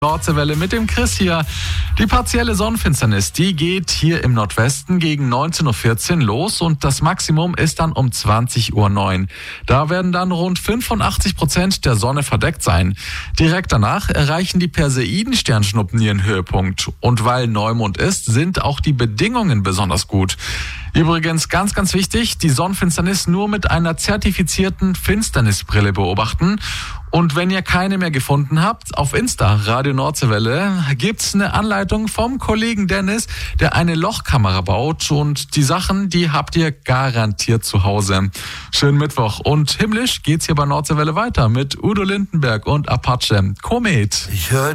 Nordseewelle mit dem Chris hier. Die partielle Sonnenfinsternis, die geht hier im Nordwesten gegen 19.14 Uhr los und das Maximum ist dann um 20.09 Uhr. Da werden dann rund 85% der Sonne verdeckt sein. Direkt danach erreichen die Perseiden-Sternschnuppen ihren Höhepunkt. Und weil Neumond ist, sind auch die Bedingungen besonders gut. Übrigens ganz, ganz wichtig, die Sonnenfinsternis nur mit einer zertifizierten Finsternisbrille beobachten. Und wenn ihr keine mehr gefunden habt, auf Insta, Radio Nordseewelle, gibt's eine Anleitung vom Kollegen Dennis, der eine Lochkamera baut. Und die Sachen, die habt ihr garantiert zu Hause. Schönen Mittwoch. Und himmlisch geht's hier bei Nordseewelle weiter mit Udo Lindenberg und Apache. Komet.